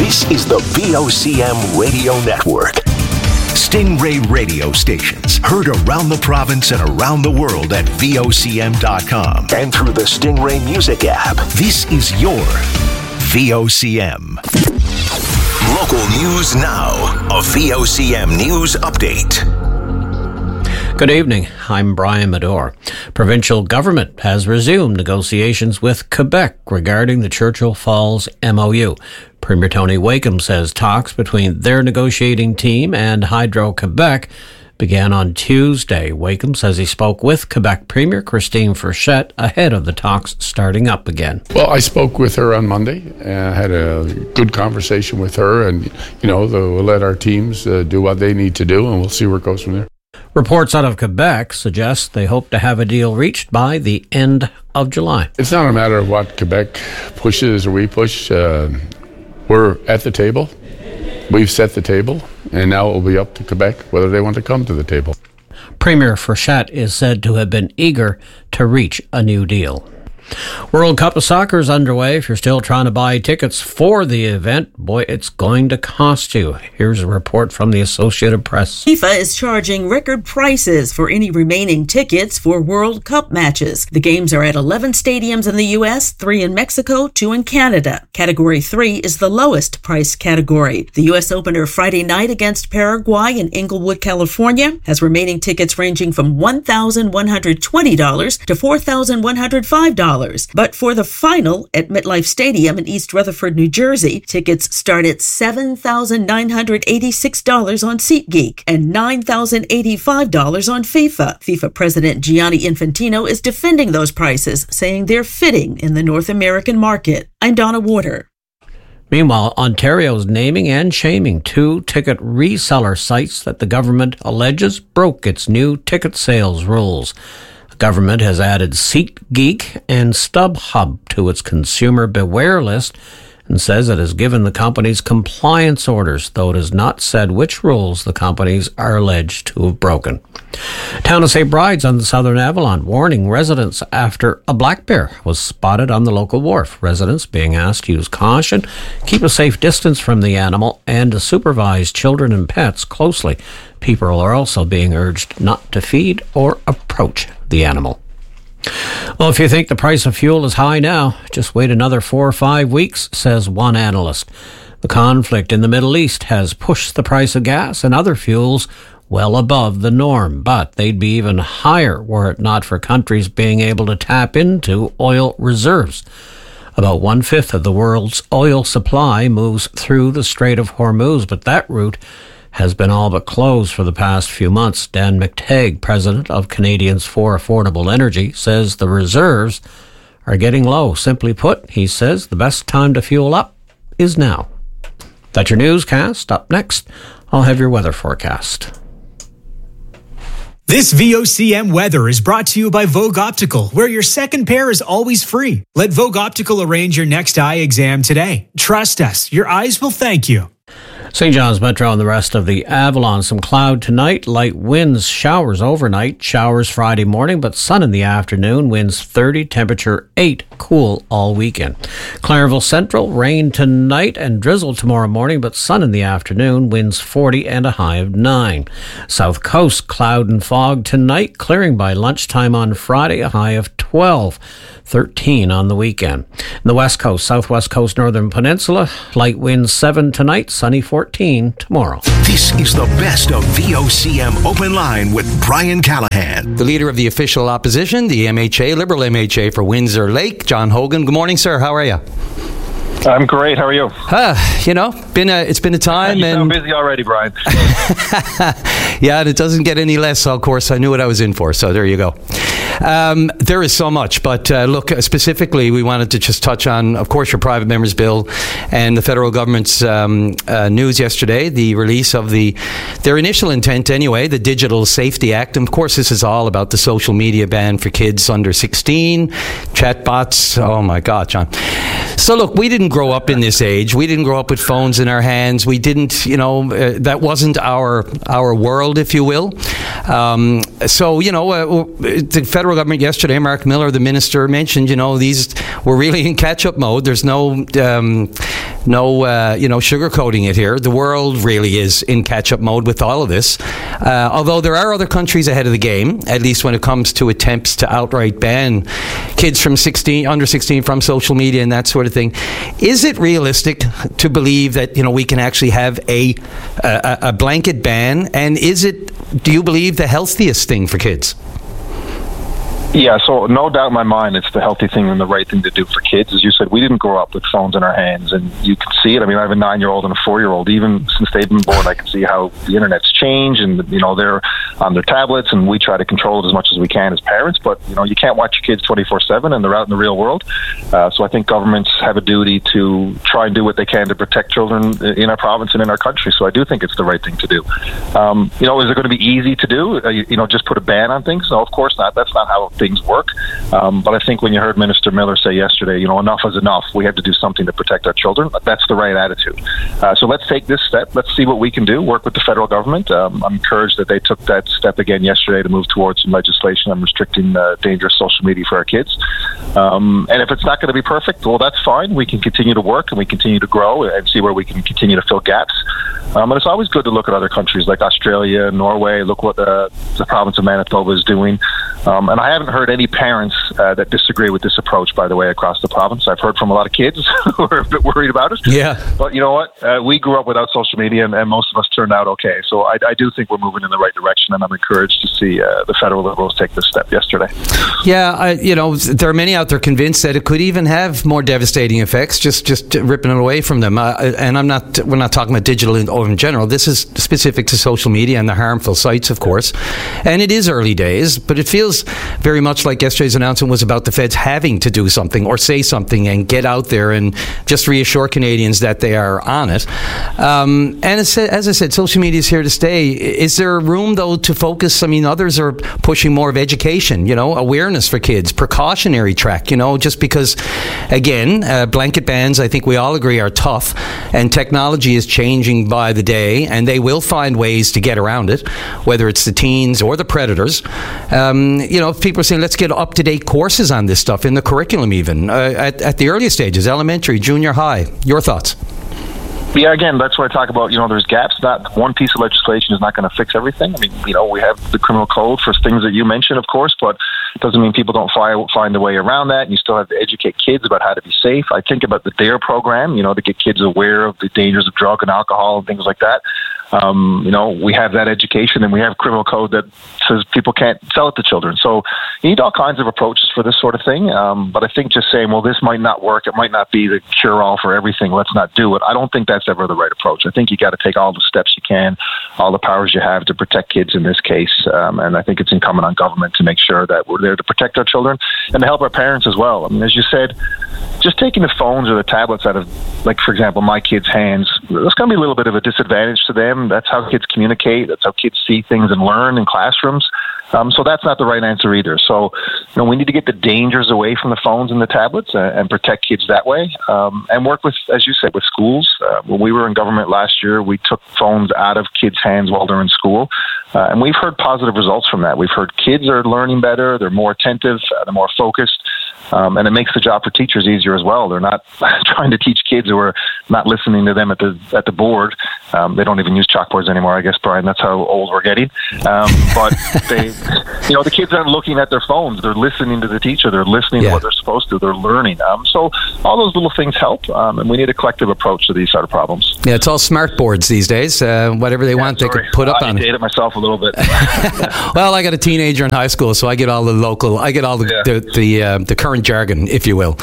This is the VOCM Radio Network. Stingray radio stations heard around the province and around the world at VOCM.com and through the Stingray Music app. This is your VOCM. Local news now. A VOCM News Update. Good evening. I'm Brian Medore. Provincial government has resumed negotiations with Quebec regarding the Churchill Falls MOU. Premier Tony Wakeham says talks between their negotiating team and Hydro-Quebec began on Tuesday. Wakeham says he spoke with Quebec Premier Christine Frechette ahead of the talks starting up again. Well, I spoke with her on Monday and had a good conversation with her, and, we'll let our teams do what they need to do, and we'll see where it goes from there. Reports out of Quebec suggest they hope to have a deal reached by the end of July. It's not a matter of what Quebec pushes or we push. We're at the table. We've set the table, and now it will be up to Quebec whether they want to come to the table. Premier Frechette is said to have been eager to reach a new deal. World Cup of Soccer is underway. If you're still trying to buy tickets for the event, boy, it's going to cost you. Here's a report from the Associated Press. FIFA is charging record prices for any remaining tickets for World Cup matches. The games are at 11 stadiums in the U.S., 3 in Mexico, 2 in Canada. Category 3 is the lowest price category. The U.S. opener Friday night against Paraguay in Inglewood, California, has remaining tickets ranging from $1,120 to $4,105. But for the final at MetLife Stadium in East Rutherford, New Jersey, tickets start at $7,986 on SeatGeek and $9,085 on FIFA. FIFA President Gianni Infantino is defending those prices, saying they're fitting in the North American market. I'm Donna Warder. Meanwhile, Ontario is naming and shaming 2 ticket reseller sites that the government alleges broke its new ticket sales rules. The government has added SeatGeek and StubHub to its consumer beware list and says it has given the companies compliance orders, though it has not said which rules the companies are alleged to have broken. Town of St. Bride's on the Southern Avalon warning residents after a black bear was spotted on the local wharf. Residents being asked to use caution, keep a safe distance from the animal, and to supervise children and pets closely. People are also being urged not to feed or approach the animal. Well, if you think the price of fuel is high now, just wait another 4 or 5 weeks, says one analyst. The conflict in the Middle East has pushed the price of gas and other fuels well above the norm, but they'd be even higher were it not for countries being able to tap into oil reserves. About 1/5 of the world's oil supply moves through the Strait of Hormuz, but that route has been all but closed for the past few months. Dan McTagg, president of Canadians for Affordable Energy, says the reserves are getting low. Simply put, he says the best time to fuel up is now. That's your newscast. Up next, I'll have your weather forecast. This VOCM weather is brought to you by Vogue Optical, where your second pair is always free. Let Vogue Optical arrange your next eye exam today. Trust us, your eyes will thank you. St. John's Metro and the rest of the Avalon. Some cloud tonight, light winds, showers overnight, showers Friday morning, but sun in the afternoon, winds 30, temperature 8, cool all weekend. Clareville Central, rain tonight and drizzle tomorrow morning, but sun in the afternoon, winds 40 and a high of 9. South Coast, cloud and fog tonight, clearing by lunchtime on Friday, a high of 12. 13 on the weekend. In the West Coast, Southwest Coast, Northern Peninsula, light winds 7 tonight, sunny 14 tomorrow. This is the best of VOCM Open Line with Brian Callahan. The leader of the official opposition, the MHA, Liberal MHA for Windsor Lake, John Hogan. Good morning, sir. How are you? I'm great. How are you? It's been a time. You sound busy already, Brian. Yeah, and it doesn't get any less. So of course, I knew what I was in for. So there you go. There is so much, but look, specifically, we wanted to just touch on, of course, your private members bill and the federal government's news yesterday, the release of their initial intent anyway, the Digital Safety Act. And of course, this is all about the social media ban for kids under 16, chatbots. Oh my God, John. So look, we didn't grow up in this age. We didn't grow up with phones in our hands. We didn't, that wasn't our world, if you will. The federal government yesterday, Mark Miller, the minister, mentioned, these we're really in catch-up mode. There's no sugarcoating it here. The world really is in catch-up mode with all of this. Although there are other countries ahead of the game, at least when it comes to attempts to outright ban kids from under 16 from social media and that sort of thing. Is it realistic to believe that we can actually have a blanket ban? And do you believe, the healthiest thing for kids? Yeah, so no doubt in my mind it's the healthy thing and the right thing to do for kids. As you said, we didn't grow up with phones in our hands, and you can see it. I mean, I have a 9-year-old and a 4-year-old. Even since they've been born, I can see how the internet's changed, and they're on their tablets, and we try to control it as much as we can as parents. But you can't watch your kids 24/7, and they're out in the real world. So I think governments have a duty to try and do what they can to protect children in our province and in our country. So I do think it's the right thing to do. Is it going to be easy to do? Just put a ban on things? No, of course not. That's not how things work. But I think when you heard Minister Miller say yesterday, enough is enough. We have to do something to protect our children. That's the right attitude. So let's take this step. Let's see what we can do. Work with the federal government. I'm encouraged that they took that step again yesterday to move towards some legislation on restricting dangerous social media for our kids. And if it's not going to be perfect, well, that's fine. We can continue to work and we continue to grow and see where we can continue to fill gaps. And it's always good to look at other countries like Australia, Norway. Look what the province of Manitoba is doing. And I haven't heard any parents that disagree with this approach, by the way, across the province. I've heard from a lot of kids who are a bit worried about it. Yeah. But you know what? We grew up without social media, and most of us turned out okay. So I do think we're moving in the right direction, and I'm encouraged to see the federal Liberals take this step yesterday. Yeah, there are many out there convinced that it could even have more devastating effects, just ripping it away from them. And we're not talking about digital in general. This is specific to social media and the harmful sites, of course. And it is early days, but it feels very much like yesterday's announcement was about the feds having to do something or say something and get out there and just reassure Canadians that they are on it. And as I said, social media is here to stay. Is there room, though, to focus? I mean, others are pushing more of education, awareness for kids, precautionary track, just because, again, blanket bans, I think we all agree, are tough, and technology is changing by the day, and they will find ways to get around it, whether it's the teens or the predators. If people are saying, let's get up-to-date courses on this stuff in the curriculum even, at the earliest stages, elementary, junior high. Your thoughts? Yeah, again, that's where I talk about, there's gaps. Not one piece of legislation is not going to fix everything. I mean, we have the criminal code for things that you mentioned, of course, but it doesn't mean people don't find a way around that. You still have to educate kids about how to be safe. I think about the DARE program, to get kids aware of the dangers of drug and alcohol and things like that. We have that education, and we have criminal code that says people can't sell it to children. So you need all kinds of approaches for this sort of thing. But I think just saying, well, this might not work, it might not be the cure-all for everything, let's not do it, I don't think that's ever the right approach. I think you got to take all the steps you can, all the powers you have to protect kids in this case. And I think it's incumbent on government to make sure that we're there to protect our children and to help our parents as well. I mean, as you said, just taking the phones or the tablets out of, like, for example, my kids' hands, there's going to be a little bit of a disadvantage to them. That's how kids communicate. That's how kids see things and learn in classrooms. So that's not the right answer either. So, we need to get the dangers away from the phones and the tablets and protect kids that way. And work with, as you said, with schools. When we were in government last year, we took phones out of kids' hands while they're in school. And we've heard positive results from that. We've heard kids are learning better. They're more attentive. They're more focused. And it makes the job for teachers easier as well. They're not trying to teach kids who are not listening to them at the board. They don't even use chalkboards anymore, I guess, Brian. That's how old we're getting. But the kids aren't looking at their phones. They're listening to the teacher. They're listening to what they're supposed to. They're learning. So all those little things help. And we need a collective approach to these sort of problems. Yeah, it's all smart boards these days. Whatever they want, they can put up on it. I dated myself a little bit. Well, I got a teenager in high school, so I get all the current jargon, if you will.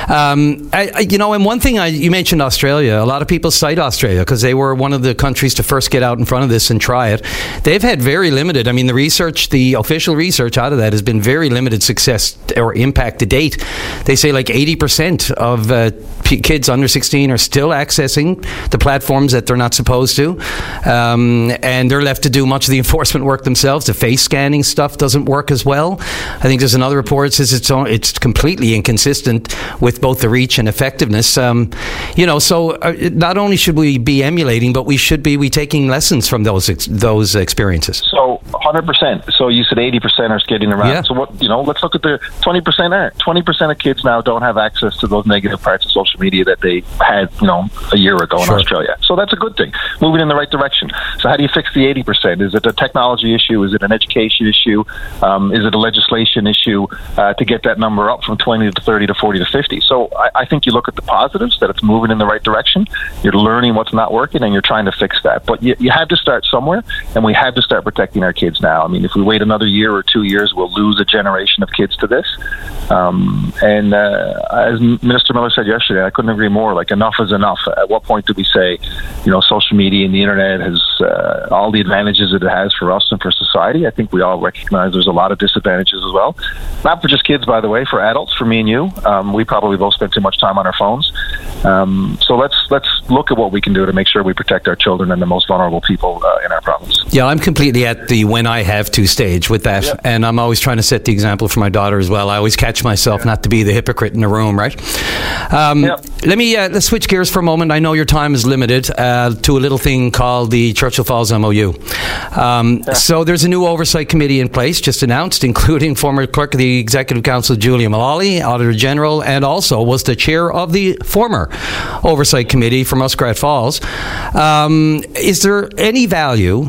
And one thing, you mentioned Australia. A lot of people cite Australia because they were one of the countries to first get out in front of this and try it. They've had very limited, the official research out of that has been very limited success or impact to date. They say like 80% of kids under 16 are still accessing the platforms that they're not supposed to. And they're left to do much of the enforcement work themselves. The face scanning stuff doesn't work as well. I think there's another report that says it's completely inconsistent with both the reach and effectiveness. So not only should we be emulating, but we should be taking lessons from those experiences. So 100%. So you said 80% are skidding around. Yeah. So let's look at the 20% aren't. 20% of kids now don't have access to those negative parts of social media that they had, a year ago in Australia. So that's a good thing. Moving in the right direction. So how do you fix the 80%? Is it a technology issue? Is it an education issue? Is it a legislation issue to get that number up from 20 to 30 to 40 to 50? So I think you look at the positives, that it's moving in the right direction. You're learning what's not working, and you're trying to fix that. But you have to start somewhere, and we have to start protecting our kids now. I mean, if we wait another year or 2 years, we'll lose a generation of kids to this. And as Minister Miller said yesterday, I couldn't agree more. Like, enough is enough. At what point do we say, social media and the internet has all the advantages that it has for us and for society? I think we all recognize there's a lot of disadvantages as well. Not for just kids, by the way, for adults, for me and you. We probably both spend too much time on our phones. So let's look at what we can do to make sure we protect our children and the most vulnerable people in our province. Yeah, I'm completely at the when I have to stage with that. Yep. And I'm always trying to set the example for my daughter as well. I always catch myself not to be the hypocrite in the room, right? Let's switch gears for a moment. I know your time is limited to a little thing called the Churchill Falls MOU. So there's a new oversight committee in place, just announced, including former clerk of the Executive Council, Julia Mullally, Auditor General, and also was the chair of the former oversight committee for Muskrat Falls. Is there any value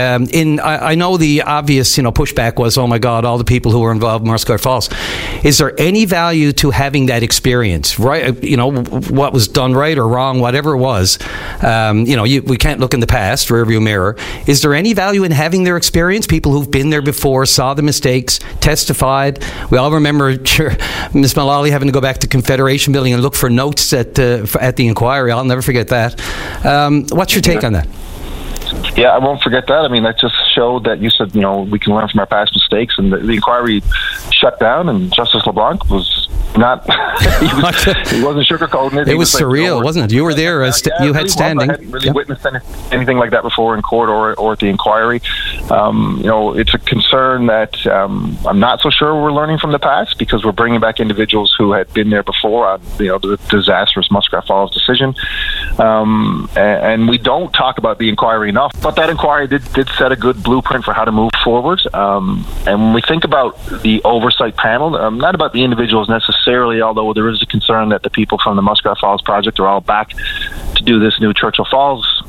I know the obvious, pushback was, oh my God, all the people who were involved in Muskrat Falls. Is there any value to having that experience, right? What was done right or wrong, whatever it was. We can't look in the past, rearview mirror. Is there any value in having their experience? People who've been there before, saw the mistakes, testified. We all remember Ms. Mullally having to go back to Confederation Building and look for notes at the inquiry. I'll never forget that. What's your take on that? Yeah, I won't forget that. I mean, that just showed that you said, we can learn from our past mistakes, and the inquiry shut down, and Justice LeBlanc was not, he wasn't sugarcoating it. It was surreal, wasn't it? You were there, you had standing. I hadn't really witnessed anything like that before in court or at the inquiry. It's a concern that I'm not so sure we're learning from the past, because we're bringing back individuals who had been there before on, the disastrous Muskrat Falls decision. And we don't talk about the inquiry enough, but that inquiry did set a good blueprint for how to move forward. And when we think about the oversight panel, not about the individuals necessarily, although there is a concern that the people from the Muskrat Falls project are all back to do this new Churchill Falls,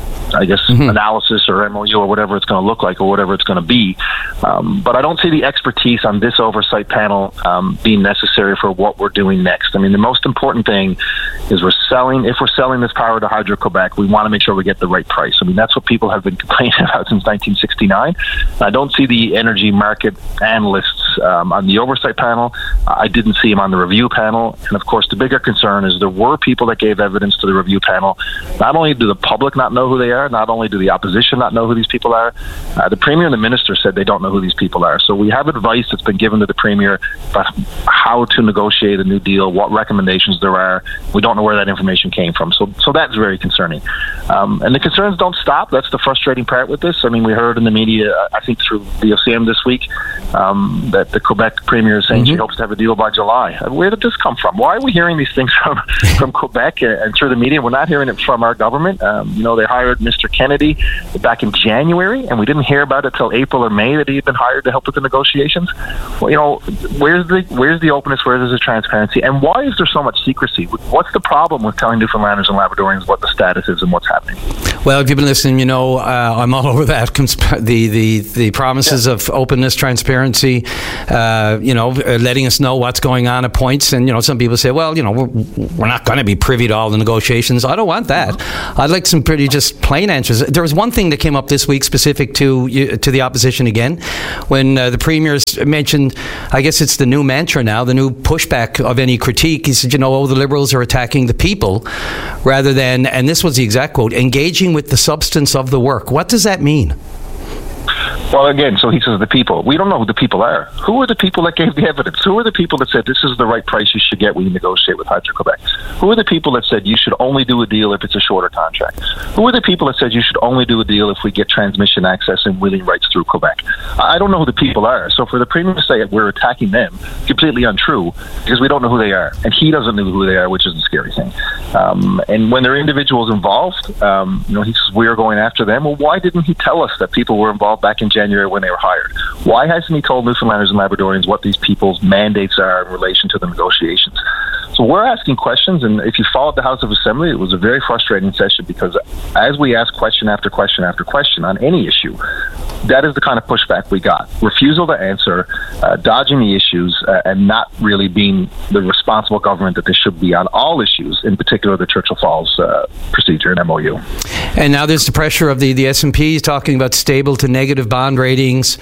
analysis or MOU or whatever it's going to look like or whatever it's going to be. But I don't see the expertise on this oversight panel being necessary for what we're doing next. I mean, the most important thing is if we're selling this power to Hydro-Quebec, we want to make sure we get the right price. I mean, that's what people have been complaining about since 1969. I don't see the energy market analysts on the oversight panel. I didn't see them on the review panel. And of course, the bigger concern is there were people that gave evidence to the review panel. Not only do the public not know who they are, not only do the opposition not know who these people are, the Premier and the Minister said they don't know who these people are. So we have advice that's been given to the Premier about how to negotiate a new deal, what recommendations there are. We don't know where that information came from. So that's very concerning. And the concerns don't stop. That's the frustrating part with this. I mean, we heard in the media, I think through VOCM this week, that the Quebec Premier is saying she hopes to have a deal by July. Where did this come from? Why are we hearing these things from Quebec and through the media? We're not hearing it from our government. They hired Mr. Kennedy back in January, and we didn't hear about it till April or May that he had been hired to help with the negotiations. Well, where's the openness? Where's the transparency? And why is there so much secrecy? What's the problem with telling Newfoundlanders and Labradorians what the status is and what's happening? Well, if you've been listening, I'm all over that. The promises of openness, transparency, letting us know what's going on at points. And, some people say, well, we're not going to be privy to all the negotiations. I don't want that. I'd like some pretty just plain answers. There was one thing that came up this week specific to the opposition again, when the Premier mentioned, I guess it's the new mantra now, the new pushback of any critique. He said, the Liberals are attacking the people rather than, and this was the exact quote, engaging with the substance of the work. What does that mean? Well, again, so he says the people. We don't know who the people are. Who are the people that gave the evidence? Who are the people that said this is the right price you should get when you negotiate with Hydro-Quebec? Who are the people that said you should only do a deal if it's a shorter contract? Who are the people that said you should only do a deal if we get transmission access and wheeling rights through Quebec? I don't know who the people are. So for the Premier to say we're attacking them, completely untrue, because we don't know who they are. And he doesn't know who they are, which is the scary thing. And when there are individuals involved, he says we're going after them. Well, why didn't he tell us that people were involved back in January when they were hired. Why hasn't he told Newfoundlanders and Labradorians what these people's mandates are in relation to the negotiations? So we're asking questions, and if you followed the House of Assembly, it was a very frustrating session because as we asked question after question after question on any issue, that is the kind of pushback we got. Refusal to answer, dodging the issues, and not really being the responsible government that they should be on all issues, in particular the Churchill Falls procedure and MOU. And now there's the pressure of the S&P talking about stable to negative bond ratings,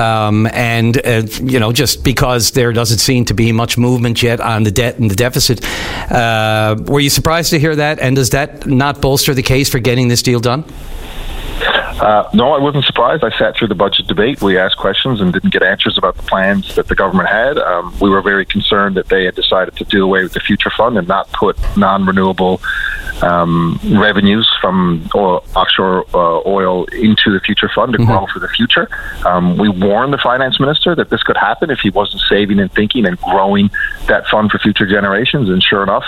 just because there doesn't seem to be much movement yet on the debt and the deficit. Were you surprised to hear that? And does that not bolster the case for getting this deal done? No, I wasn't surprised. I sat through the budget debate. We asked questions and didn't get answers about the plans that the government had. We were very concerned that they had decided to do away with the Future Fund and not put non-renewable revenues from offshore oil into the Future Fund to grow for the future. We warned the finance minister that this could happen if he wasn't saving and thinking and growing that fund for future generations. And sure enough,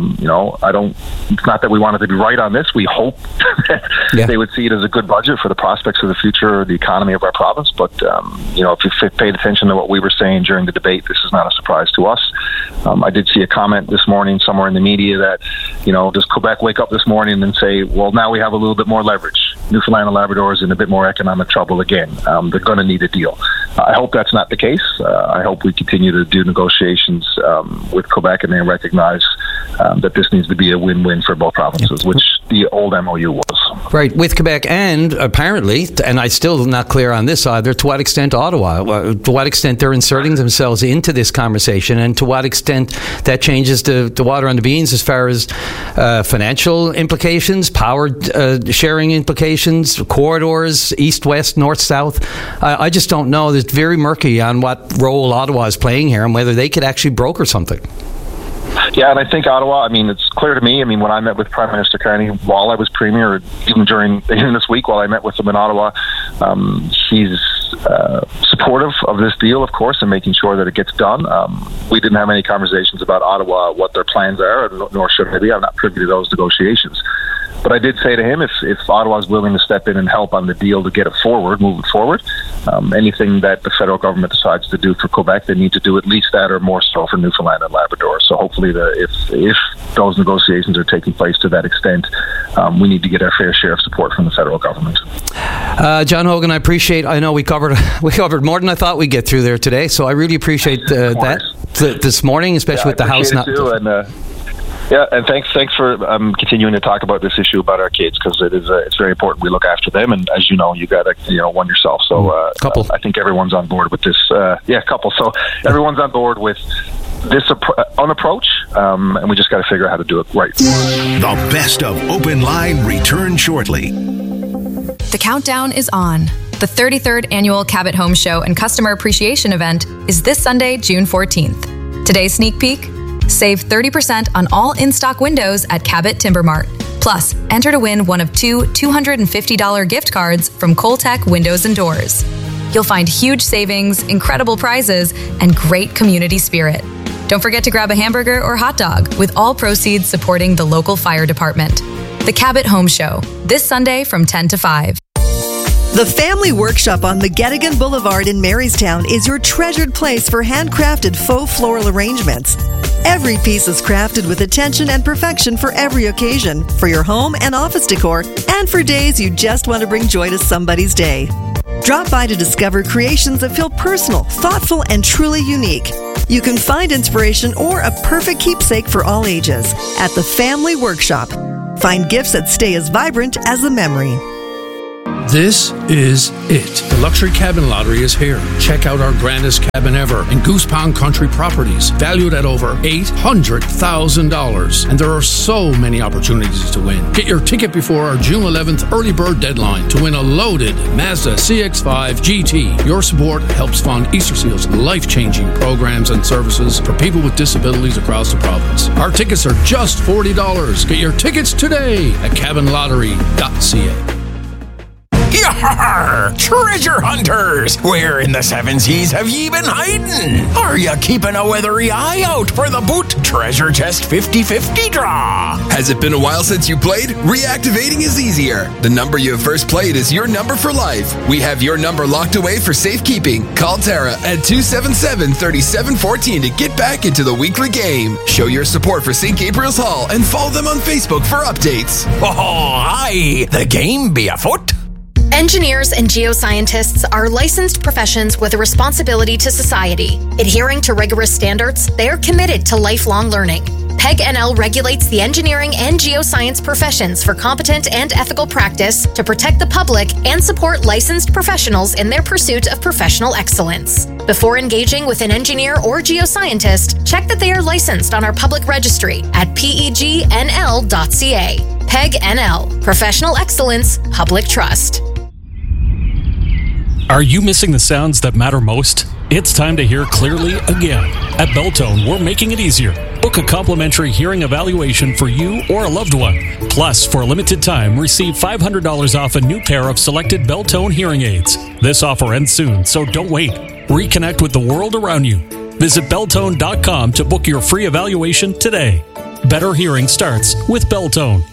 it's not that we wanted to be right on this. We hope that they would see it as a good budget for the prospects of the future of the economy of our province. But, if you paid attention to what we were saying during the debate, this is not a surprise to us. I did see a comment this morning somewhere in the media that, does Quebec wake up this morning and say, well, now we have a little bit more leverage. Newfoundland and Labrador is in a bit more economic trouble again. They're going to need a deal. I hope that's not the case. I hope we continue to do negotiations with Quebec and they recognize that this needs to be a win-win for both provinces, which the old MOU was. Right, with Quebec and apparently, and I'm still not clear on this either, to what extent Ottawa, to what extent they're inserting themselves into this conversation, and to what extent that changes the water on the beans as far as financial implications, power sharing implications, corridors, east-west, north-south. I just don't know. It's very murky on what role Ottawa is playing here and whether they could actually broker something. Yeah, and I think Ottawa, it's clear to me, when I met with Prime Minister Carney while I was Premier, or even this week while I met with him in Ottawa, he's supportive of this deal, of course, and making sure that it gets done. We didn't have any conversations about Ottawa, what their plans are, nor should they be. I'm not privy to those negotiations. But I did say to him, if Ottawa is willing to step in and help on the deal to get it forward, move it forward, anything that the federal government decides to do for Quebec, they need to do at least that or more so for Newfoundland and Labrador. So hopefully, if those negotiations are taking place to that extent, we need to get our fair share of support from the federal government. John Hogan, I know we covered more than I thought we'd get through there today, so I really appreciate that this morning, especially with the House not. Yeah, and thanks for continuing to talk about this issue about our kids, because it's very important we look after them. And as you know, you got one yourself. So couple. I think everyone's on board with this. Couple. So everyone's on board with this approach, and we just got to figure out how to do it right. The best of Open Line returns shortly. The countdown is on. The 33rd Annual Cabot Home Show and Customer Appreciation Event is this Sunday, June 14th. Today's sneak peek: save 30% on all in-stock windows at Cabot Timber Mart. Plus, enter to win one of two $250 gift cards from Coltec Windows and Doors. You'll find huge savings, incredible prizes, and great community spirit. Don't forget to grab a hamburger or hot dog, with all proceeds supporting the local fire department. The Cabot Home Show, this Sunday from 10 to 5. The Family Workshop on McGettigan Boulevard in Marystown is your treasured place for handcrafted faux floral arrangements. Every piece is crafted with attention and perfection for every occasion, for your home and office decor, and for days you just want to bring joy to somebody's day. Drop by to discover creations that feel personal, thoughtful, and truly unique. You can find inspiration or a perfect keepsake for all ages at the Family Workshop. Find gifts that stay as vibrant as the memory. This is it. The Luxury Cabin Lottery is here. Check out our grandest cabin ever in Goose Pond Country Properties, valued at over $800,000. And there are so many opportunities to win. Get your ticket before our June 11th early bird deadline to win a loaded Mazda CX-5 GT. Your support helps fund Easter Seal's life-changing programs and services for people with disabilities across the province. Our tickets are just $40. Get your tickets today at cabinlottery.ca. Yeah! Treasure hunters! Where in the seven seas have ye been hiding? Are you keeping a weathery eye out for the Boot Treasure Chest 50/50 draw? Has it been a while since you played? Reactivating is easier. The number you have first played is your number for life. We have your number locked away for safekeeping. Call Tara at 277-3714 to get back into the weekly game. Show your support for St. Gabriel's Hall and follow them on Facebook for updates. Oh, aye, the game be afoot. Engineers and geoscientists are licensed professions with a responsibility to society. Adhering to rigorous standards, they are committed to lifelong learning. PEG NL regulates the engineering and geoscience professions for competent and ethical practice to protect the public and support licensed professionals in their pursuit of professional excellence. Before engaging with an engineer or geoscientist, check that they are licensed on our public registry at pegnl.ca. PEG NL, Professional Excellence, Public Trust. Are you missing the sounds that matter most? It's time to hear clearly again. At Beltone, we're making it easier. Book a complimentary hearing evaluation for you or a loved one. Plus, for a limited time, receive $500 off a new pair of selected Beltone hearing aids. This offer ends soon, so don't wait. Reconnect with the world around you. Visit Beltone.com to book your free evaluation today. Better hearing starts with Beltone.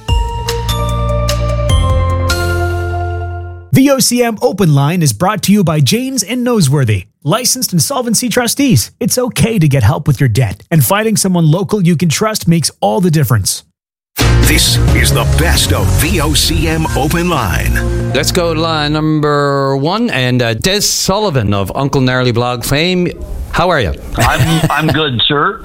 The OCM Open Line is brought to you by Janes and Noseworthy, licensed insolvency trustees. It's okay to get help with your debt, and finding someone local you can trust makes all the difference. This is the best of VOCM Open Line. Let's go to line number one, and Des Sullivan of Uncle Gnarly blog fame. How are you? I'm good, sir.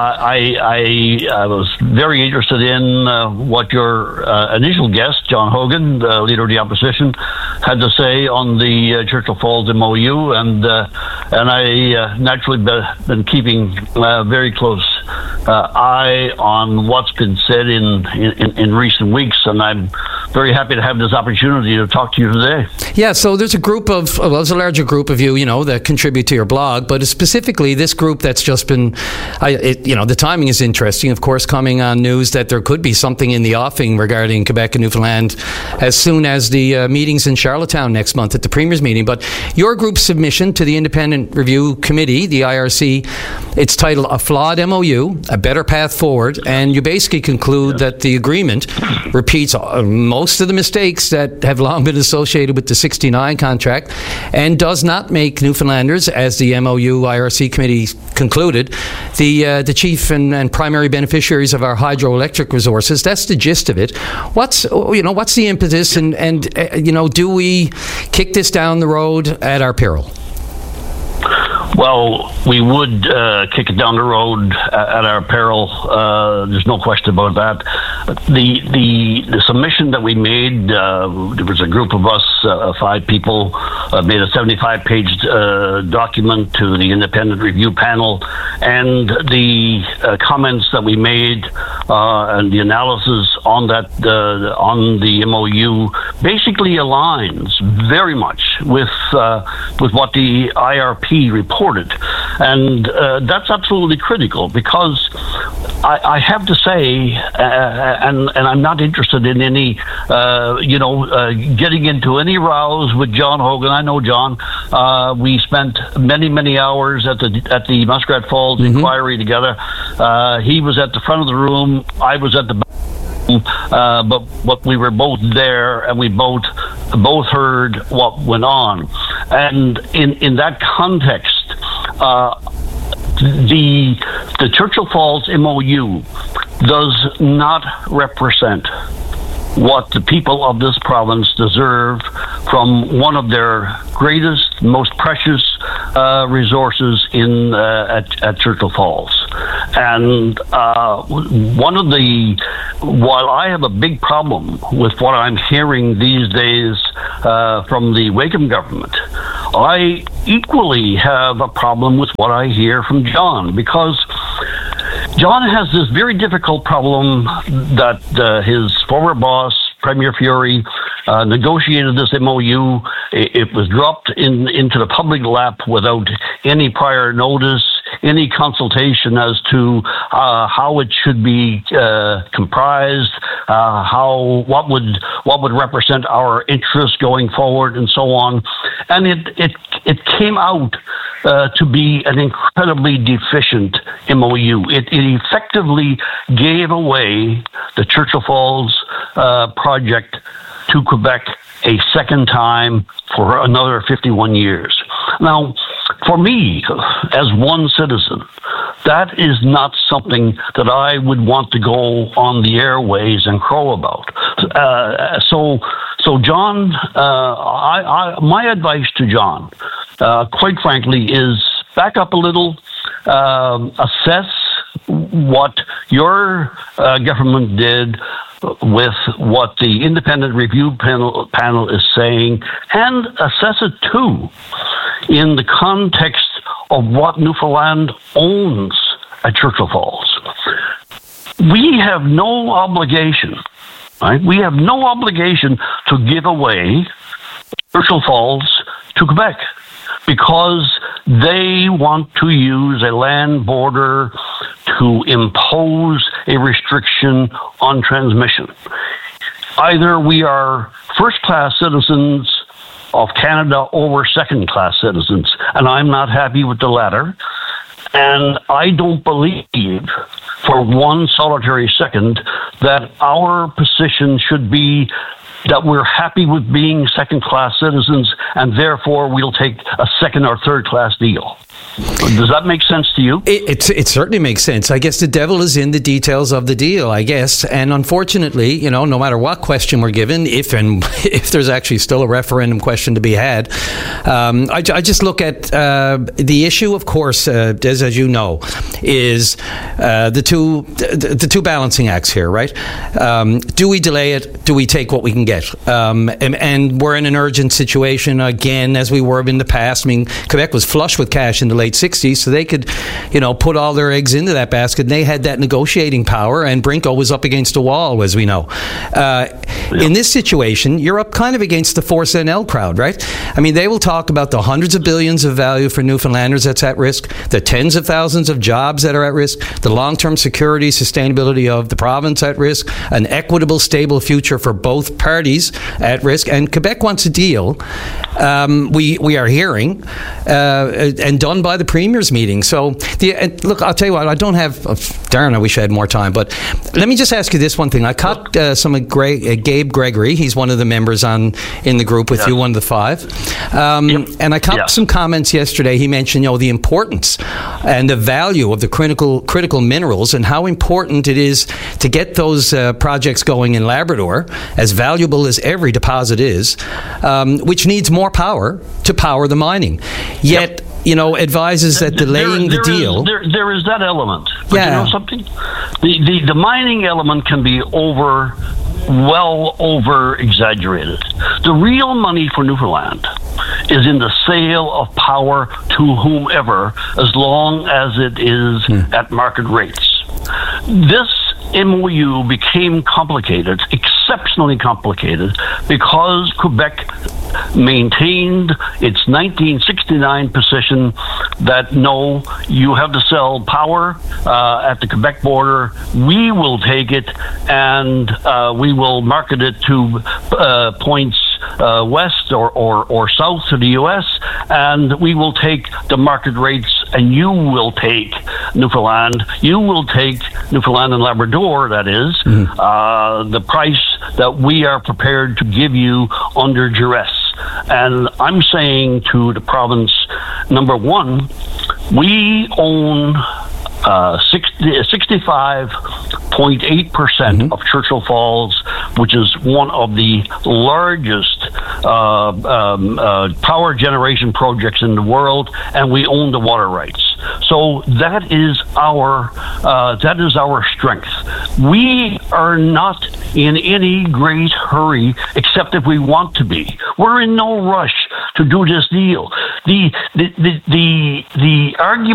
I was very interested in what your initial guest, John Hogan, the leader of the opposition, had to say on the Churchill Falls MOU, and I naturally been keeping very close eye on what's been said in recent weeks, and I'm very happy to have this opportunity to talk to you today. Yeah, so there's a group of, well, there's a larger group of you, that contribute to your blog, but specifically this group that's just been, the timing is interesting, of course, coming on news that there could be something in the offing regarding Quebec and Newfoundland as soon as the meetings in Charlottetown next month at the Premier's meeting. But your group's submission to the Independent Review Committee, the IRC, it's titled A Flawed MOU, A Better Path Forward, and you basically conclude that the agreement repeats most of the mistakes that have long been associated with the 69 contract and does not make Newfoundlanders, as the MOU IRC committee concluded, the chief and primary beneficiaries of our hydroelectric resources. That's the gist of it. What's the impetus, and do we kick this down the road at our peril? Well, we would kick it down the road at our peril. There's no question about that. The submission that we made, there was a group of us, 5 people, made a 75-page document to the independent review panel, and the comments that we made and the analysis on that on the MOU basically aligns very much with what the IRP reported. And that's absolutely critical, because I have to say, and I'm not interested in any, getting into any rows with John Hogan. I know John. We spent many hours at the Muskrat Falls inquiry together. He was at the front of the room. I was at the back. But we were both there, and we both heard what went on. And in that context, the Churchill Falls MOU does not represent what the people of this province deserve from one of their greatest, most precious resources at Churchill Falls. And while I have a big problem with what I'm hearing these days from the Wakeham government, I equally have a problem with what I hear from John, because John has this very difficult problem that his former boss, Premier Fury, negotiated this MOU. It was dropped into the public lap without any prior notice. any consultation as to how it should be comprised, what would represent our interests going forward, and so on. And it came out to be an incredibly deficient MOU. It effectively gave away the Churchill Falls project to Quebec a second time for another 51 years. Now, for me, as one citizen, that is not something that I would want to go on the airways and crow about. So John, my advice to John, quite frankly, is back up a little, assess what your government did with what the independent review panel is saying, and assess it too in the context of what Newfoundland owns at Churchill Falls. We have no obligation, right? We have no obligation to give away Churchill Falls to Quebec because they want to use a land border to impose a restriction on transmission. Either we are first-class citizens of Canada over second-class citizens, and I'm not happy with the latter. And I don't believe for one solitary second that our position should be that we're happy with being second-class citizens, and therefore we'll take a second or third-class deal. Does that make sense to you? It certainly makes sense. I guess the devil is in the details of the deal, I guess. And unfortunately, no matter what question we're given, if there's actually still a referendum question to be had, I just look at the issue, of course, Des, as you know, is the two balancing acts here, right? Do we delay it? Do we take what we can get? And we're in an urgent situation again, as we were in the past. I mean, Quebec was flush with cash in the late 60s, so they could, put all their eggs into that basket. And they had that negotiating power, and Brinko was up against a wall, as we know. In this situation, you're up kind of against the Force NL crowd, right? I mean, they will talk about the hundreds of billions of value for Newfoundlanders that's at risk, the tens of thousands of jobs that are at risk, the long-term security, sustainability of the province at risk, an equitable, stable future for both parties at risk. And Quebec wants a deal. We are hearing, and done by the Premier's meeting. So, look, I'll tell you what, I don't have, darn, I wish I had more time, but let me just ask you this one thing. I caught some of Gabe Gregory, he's one of the members in the group with you, one of the five, and I caught some comments yesterday. He mentioned, the importance and the value of the critical minerals and how important it is to get those projects going in Labrador, as valuable as every deposit is, which needs more power to power the mining. Yet, advises that delaying the deal. There is that element. But you know something? The mining element can be well over exaggerated. The real money for Newfoundland is in the sale of power to whomever, as long as it is at market rates. This MOU became complicated, exceptionally complicated, because Quebec maintained its 1969 position that no, you have to sell power at the Quebec border. We will take it and we will market it to points west or south to the U.S., and we will take the market rates, and you will take Newfoundland. You will take Newfoundland and Labrador, that is, the price that we are prepared to give you under duress. And I'm saying to the province, number one, we own 65.8% of Churchill Falls, which is one of the largest power generation projects in the world, and we own the water rights. So that is our strength. We are not in any great hurry, except if we want to be. We're in no rush to do this deal. The argument